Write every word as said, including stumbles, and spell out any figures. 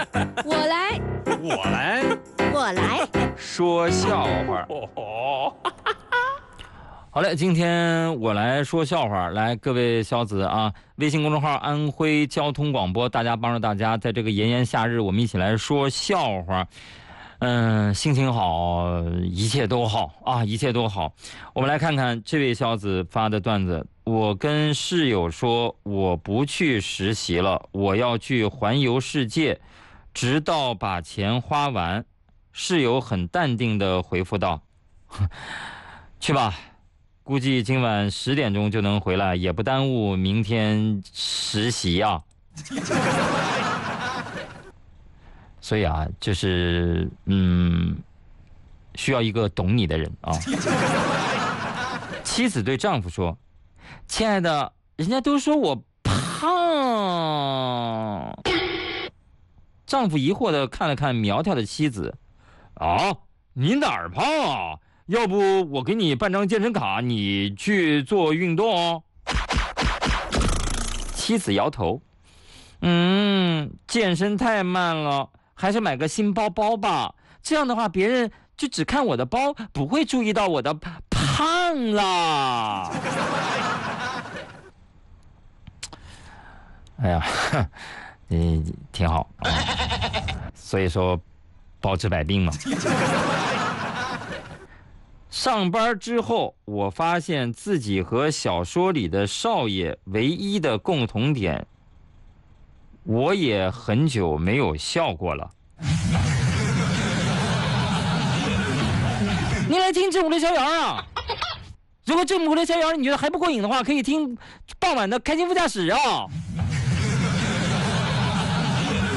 我来， 我来， 我来说笑话。 哦， 好嘞，今天我来说笑话。来，各位小子啊，微信公众号安徽交通广播，大家帮着大家，在这个炎炎夏日，我们一起来说笑话。嗯，心情好，一切都好啊，一切都好。我们来看看这位小子发的段子。我跟室友说，我不去实习了，我要去环游世界，直到把钱花完。室友很淡定地回复道：“去吧，估计今晚十点钟就能回来，也不耽误明天实习啊。”所以啊，就是嗯，需要一个懂你的人啊。妻子对丈夫说：“亲爱的，人家都说我胖。”丈夫疑惑地看了看苗条的妻子：“啊，你哪儿胖啊？要不我给你办张健身卡，你去做运动哦。”妻子摇头：“嗯，健身太慢了。还是买个新包包吧，这样的话别人就只看我的包，不会注意到我的胖啦。”哎呀，嗯，挺好啊。所以说，包治百病嘛。上班之后，我发现自己和小说里的少爷唯一的共同点。我也很久没有笑过了。你来听正午的逍遥啊！如果正午的逍遥你觉得还不过瘾的话，可以听傍晚的开心副驾驶啊。